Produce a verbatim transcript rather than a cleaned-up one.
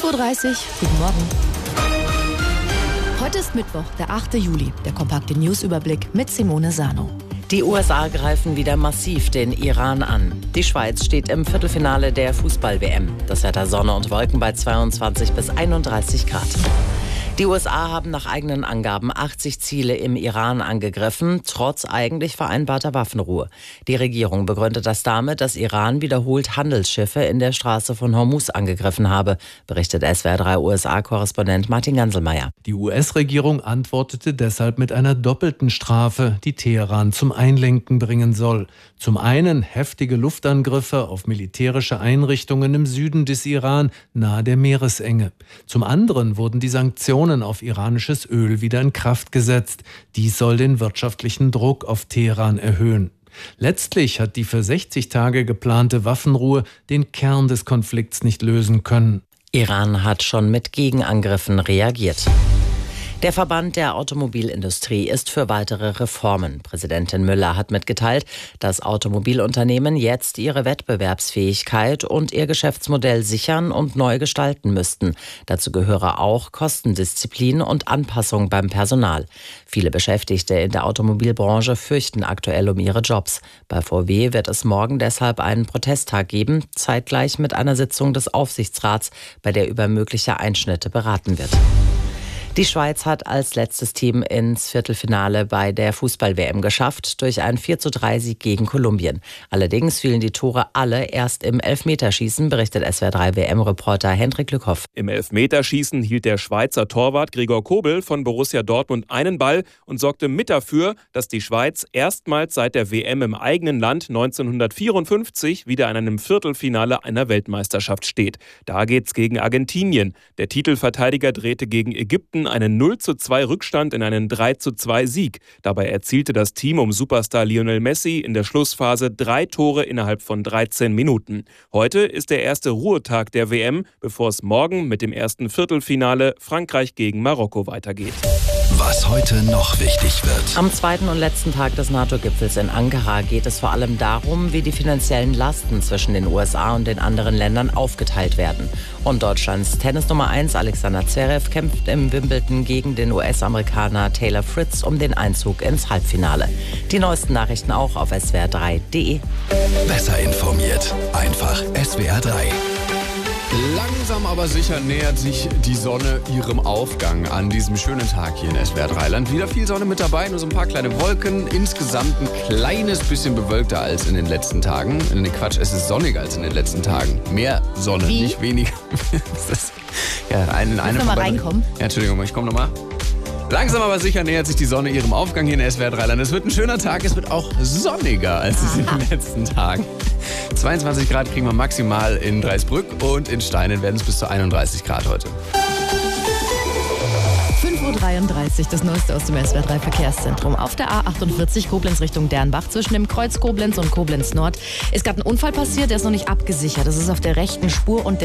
Uhr dreißig, guten Morgen. Heute ist Mittwoch, der achte Juli. Der kompakte Newsüberblick mit Simone Sano. Die U S A greifen wieder massiv den Iran an. Die Schweiz steht im Viertelfinale der Fußball-W M. Das Wetter Sonne und Wolken bei zweiundzwanzig bis einunddreißig Grad. Die U S A haben nach eigenen Angaben achtzig Ziele im Iran angegriffen, trotz eigentlich vereinbarter Waffenruhe. Die Regierung begründet das damit, dass Iran wiederholt Handelsschiffe in der Straße von Hormuz angegriffen habe, berichtet S W R drei U S A-Korrespondent Martin Ganselmeier. Die U S-Regierung antwortete deshalb mit einer doppelten Strafe, die Teheran zum Einlenken bringen soll. Zum einen heftige Luftangriffe auf militärische Einrichtungen im Süden des Iran nahe der Meeresenge. Zum anderen wurden die Sanktionen auf iranisches Öl wieder in Kraft gesetzt. Dies soll den wirtschaftlichen Druck auf Teheran erhöhen. Letztlich hat die für sechzig Tage geplante Waffenruhe den Kern des Konflikts nicht lösen können. Iran hat schon mit Gegenangriffen reagiert. Der Verband der Automobilindustrie ist für weitere Reformen. Präsidentin Müller hat mitgeteilt, dass Automobilunternehmen jetzt ihre Wettbewerbsfähigkeit und ihr Geschäftsmodell sichern und neu gestalten müssten. Dazu gehöre auch Kostendisziplin und Anpassung beim Personal. Viele Beschäftigte in der Automobilbranche fürchten aktuell um ihre Jobs. Bei V W wird es morgen deshalb einen Protesttag geben, zeitgleich mit einer Sitzung des Aufsichtsrats, bei der über mögliche Einschnitte beraten wird. Die Schweiz hat als letztes Team ins Viertelfinale bei der Fußball-W M geschafft, durch einen vier zu drei Sieg gegen Kolumbien. Allerdings fielen die Tore alle erst im Elfmeterschießen, berichtet S W R drei W M-Reporter Hendrik Lückhoff. Im Elfmeterschießen hielt der Schweizer Torwart Gregor Kobel von Borussia Dortmund einen Ball und sorgte mit dafür, dass die Schweiz erstmals seit der W M im eigenen Land neunzehnhundertvierundfünfzig wieder in einem Viertelfinale einer Weltmeisterschaft steht. Da geht's gegen Argentinien. Der Titelverteidiger drehte gegen Ägypten einen null zu zwei Rückstand in einen drei zu zwei Sieg. Dabei erzielte das Team um Superstar Lionel Messi in der Schlussphase drei Tore innerhalb von dreizehn Minuten. Heute ist der erste Ruhetag der W M, bevor es morgen mit dem ersten Viertelfinale Frankreich gegen Marokko weitergeht. Was heute noch wichtig wird. Am zweiten und letzten Tag des NATO-Gipfels in Ankara geht es vor allem darum, wie die finanziellen Lasten zwischen den U S A und den anderen Ländern aufgeteilt werden. Und Deutschlands Tennis Nummer eins Alexander Zverev kämpft im Wimbledon gegen den U S-Amerikaner Taylor Fritz um den Einzug ins Halbfinale. Die neuesten Nachrichten auch auf S W R drei Punkt D E. Besser informiert. Einfach S W R drei. Langsam aber sicher nähert sich die Sonne ihrem Aufgang an diesem schönen Tag hier in S W R drei Land. Wieder viel Sonne mit dabei, nur so ein paar kleine Wolken. Insgesamt ein kleines bisschen bewölkter als in den letzten Tagen. Nee, Quatsch, es ist sonniger als in den letzten Tagen. Mehr Sonne, Wie? nicht weniger. Das, ja, ein, eine noch mal reinkommen? Ja, Entschuldigung, ich komme nochmal. Langsam aber sicher nähert sich die Sonne ihrem Aufgang hier in S W R drei Land. Es wird ein schöner Tag, es wird auch sonniger als es in den letzten Tagen. zweiundzwanzig Grad kriegen wir maximal in Dreisbrück und in Steinen werden es bis zu einunddreißig Grad heute. fünf Uhr dreiunddreißig, das Neueste aus dem S W R drei Verkehrszentrum. Auf der A achtundvierzig Koblenz Richtung Dernbach zwischen dem Kreuz Koblenz und Koblenz Nord ist gerade ein Unfall passiert, der ist noch nicht abgesichert. Das ist auf der rechten Spur und